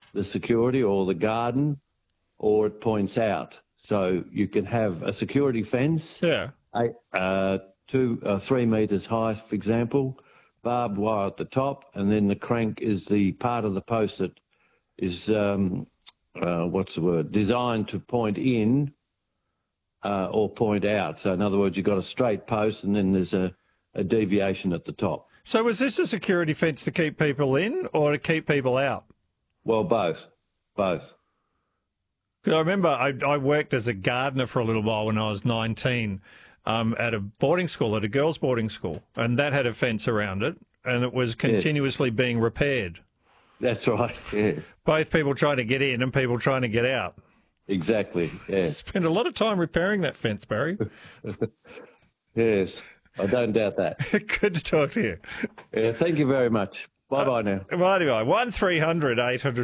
the security or the garden, or it points out. So you can have a security fence, Yeah. 3 metres high, for example, barbed wire at the top, and then the crank is the part of the post that is, designed to point in or point out. So in other words, you've got a straight post and then there's a deviation at the top. So was this a security fence to keep people in or to keep people out? Well, both. 'Cause I remember I worked as a gardener for a little while when I was 19 at a boarding school, at a girls' boarding school, and that had a fence around it, and it was continuously being repaired. That's right, yeah. Both people trying to get in and people trying to get out. Exactly, yeah. Spent a lot of time repairing that fence, Barry. Yes, I don't doubt that. Good to talk to you. Yeah, thank you very much. Bye-bye now. Bye-bye. 1300 800